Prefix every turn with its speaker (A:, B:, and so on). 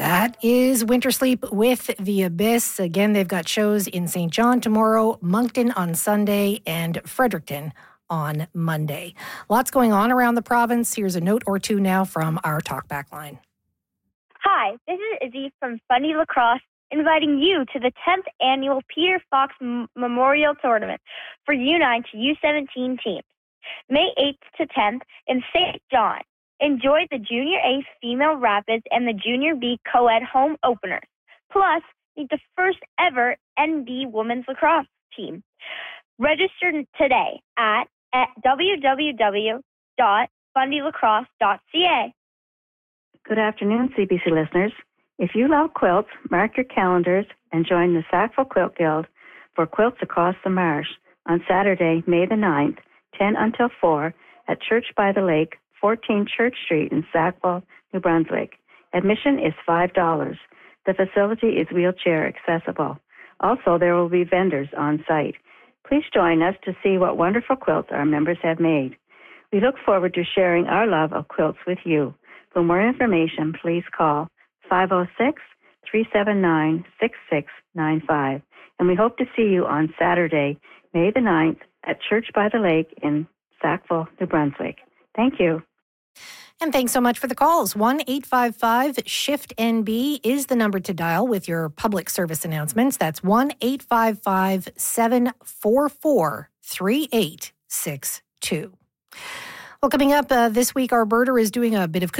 A: That is Winter Sleep with The Abyss. Again, they've got shows in St. John tomorrow, Moncton on Sunday, and Fredericton on Monday. Lots going on around the province. Here's a note or two now from our talkback line.
B: Hi, this is Izzy from Fundy Lacrosse, inviting you to the 10th annual Peter Fox Memorial Tournament for U9 to U17 teams, May 8th to 10th in St. John. Enjoy the Junior A Female Rapids and the Junior B Co-ed home openers. Plus, meet the first ever NB Women's Lacrosse team. Register today at www.fundylacrosse.ca.
C: Good afternoon, CBC listeners. If you love quilts, mark your calendars and join the Sackville Quilt Guild for Quilts Across the Marsh on Saturday, May the 9th, 10 until 4 at Church by the Lake, 14 Church Street in Sackville, New Brunswick. Admission is $5. The facility is wheelchair accessible. Also, there will be vendors on site. Please join us to see what wonderful quilts our members have made. We look forward to sharing our love of quilts with you. For more information, please call 506-379-6695. And we hope to see you on Saturday, May the 9th at Church by the Lake in Sackville, New Brunswick. Thank you.
A: And thanks so much for the calls. 1-855-SHIFT-NB is the number to dial with your public service announcements. That's 1-855-744-3862. Well, coming up this week, our birder is doing a bit of